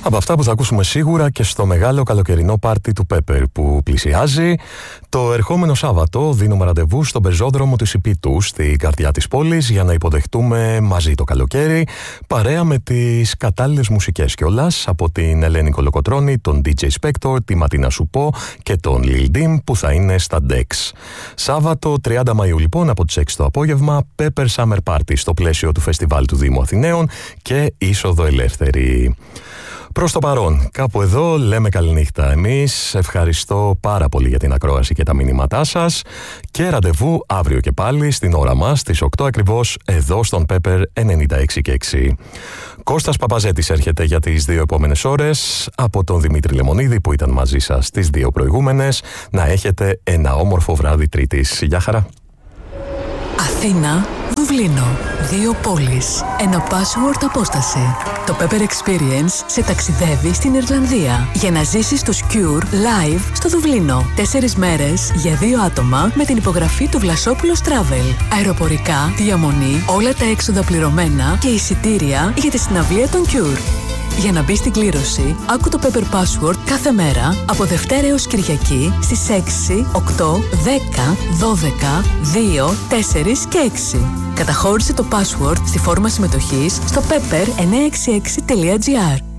Από αυτά που θα ακούσουμε σίγουρα και στο μεγάλο καλοκαιρινό πάρτι του Pepper που πλησιάζει. Το ερχόμενο Σάββατο δίνουμε ραντεβού στον πεζόδρομο της Ιππίτου, στην καρδιά της πόλης, για να υποδεχτούμε μαζί το καλοκαίρι, παρέα με τις κατάλληλες μουσικές κιόλας, από την Ελένη Κολοκοτρώνη, τον DJ Spector, τη Ματίνα Σουπό και τον Lil Dim που θα είναι στα Dex. Σάββατο 30 Μαΐου λοιπόν από τις 6 το απόγευμα, Pepper Summer Party στο πλαίσιο του Φεστιβάλ του Δήμου Αθηναίων και είσοδο ελεύθερη. Προς το παρόν, κάπου εδώ λέμε καληνύχτα εμείς. Ευχαριστώ πάρα πολύ για την ακρόαση και τα μηνύματά σας και ραντεβού αύριο και πάλι στην ώρα μας στις 8 ακριβώς εδώ στον Pepper 96,6. Κώστας Παπαζέτης έρχεται για τις 2 επόμενες ώρες, από τον Δημήτρη Λεμονίδη που ήταν μαζί σας τις 2 προηγούμενες. Να έχετε ένα όμορφο βράδυ Τρίτης. Γεια χαρά. Αθήνα, Δουβλίνο. 2 πόλεις. Ένα password απόσταση. Το Pepper Experience σε ταξιδεύει στην Ιρλανδία για να ζήσεις το Cure live στο Δουβλίνο. 4 μέρες για 2 άτομα με την υπογραφή του Βλασόπουλος Travel. Αεροπορικά, διαμονή, όλα τα έξοδα πληρωμένα και εισιτήρια για τη συναυλία των Cure. Για να μπει στην κλήρωση, άκου το Pepper Password κάθε μέρα από Δευτέρα έως Κυριακή στις 6, 8, 10, 12, 2, 4 και 6. Καταχώρησε το password στη φόρμα συμμετοχής στο pepper966.gr.